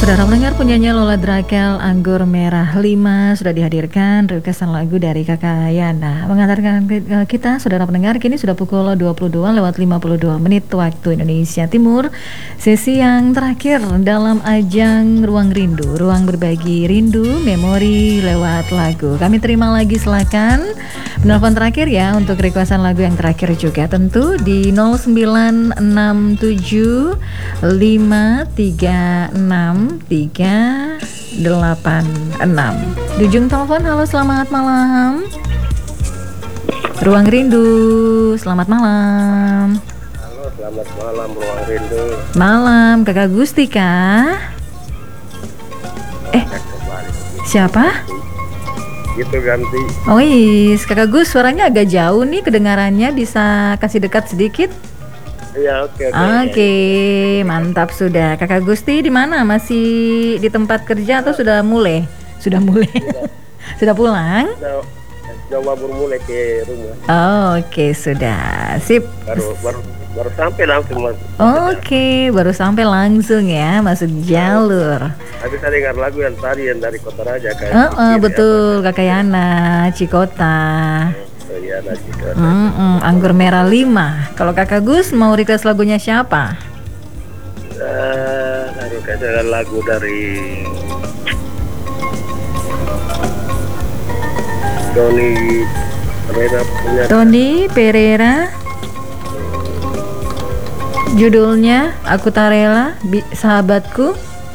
Saudara pendengar, punyanya Lola Drakel, Anggur Merah 5 sudah dihadirkan requestan lagu dari Kakak Yana. Mengantarkan kita, saudara pendengar, kini sudah pukul 22:52 waktu Indonesia Timur. Sesi yang terakhir dalam ajang Ruang Rindu, ruang berbagi rindu, memori lewat lagu. Kami terima lagi, silakan penelpon terakhir ya untuk requestan lagu yang terakhir juga, tentu di 0967 536 386. Di ujung telepon, halo, selamat malam. Ruang Rindu, selamat malam. Halo, selamat malam Ruang Rindu. Malam, Kakak Gusti kah? Siapa? Gitu ganti. Oh is, Kakak Gus, suaranya agak jauh nih kedengarannya, bisa kasih dekat sedikit? Iya, oke. Oke, mantap sudah. Kakak Gusti di mana? Masih di tempat kerja atau sudah mulai? Sudah mulai. Sudah pulang? Coba bermulai ke rumah. Oh, oke, sudah. Sip. Baru sampai langsung mas. Oke, baru sampai langsung ya, masuk jalur. Tapi saya dengar lagu yang tadi yang dari Kota Raja kan. Betul, Kakak Yana, Cikota. Iya, Cikota. Anggur Merah 5. Kalau Kakak Gus mau request lagunya siapa? Ada lagu dari Tony Pereira. Judulnya Aku Tak Rela, sahabatku.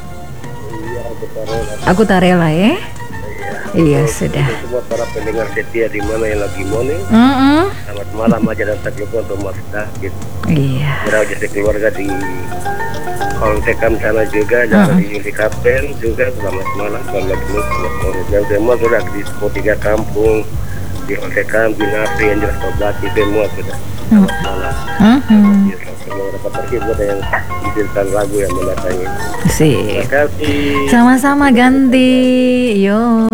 Aku Tak Rela ya. Iya, sudah. Semua para pendengar setia di mana yang lagi morning. Selamat malam aja dan telepon untuk Mas Dahit. Iya. Berada di keluarga di Kontekan sana juga, jangan di Kapten juga. Selamat malam, selamat malam. Dan semua sudah di 3 kampung di Kontekan, Binasi, yang jelas Tobati, semua sudah. Selamat malam. Semua dapat terhibur yang diizinkan lagu yang mendatangi. Sip. Terima kasih. Sama-sama, ganti. Yo.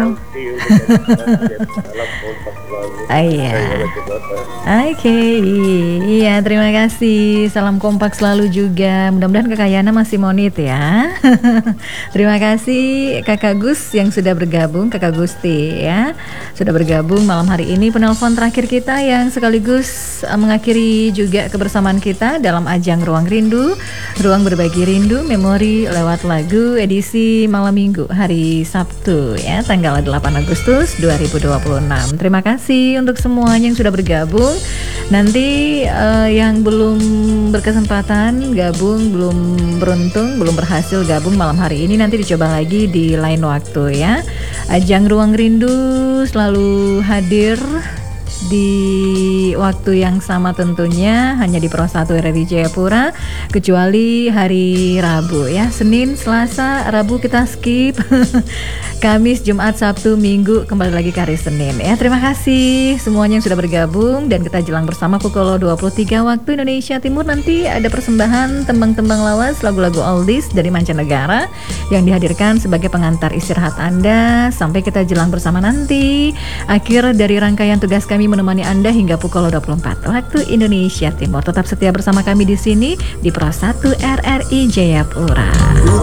Oke, iya, terima kasih. Salam kompak selalu juga. Mudah-mudahan Kakak Yana masih monit ya. Terima kasih Kakak Gus yang sudah bergabung, Kakak Gusti ya, sudah bergabung malam hari ini. Penelpon terakhir kita yang sekaligus mengakhiri juga kebersamaan kita dalam ajang Ruang Rindu, ruang berbagi rindu, memori lewat lagu, edisi malam minggu hari Sabtu ya, tanggal 8 Agustus 2026. Terima kasih untuk semuanya yang sudah bergabung. Nanti yang belum berkesempatan gabung, belum beruntung, belum berhasil gabung malam hari ini, nanti dicoba lagi di lain waktu ya. Ajang Ruang Rindu selalu hadir di waktu yang sama tentunya, hanya di Pro 1 RRI Jayapura, kecuali hari Rabu ya. Senin, Selasa, Rabu kita skip. Kamis, Jumat, Sabtu, Minggu kembali lagi ke hari Senin ya. Terima kasih semuanya yang sudah bergabung, dan kita jelang bersama pukul 23 waktu Indonesia Timur. Nanti ada persembahan tembang-tembang lawas, lagu-lagu oldies dari mancanegara yang dihadirkan sebagai pengantar istirahat Anda sampai kita jelang bersama nanti. Akhir dari rangkaian tugas kami menemani Anda hingga pukul 24 waktu Indonesia Timur. Tetap setia bersama kami di sini di Pro 1 RRI Jayapura.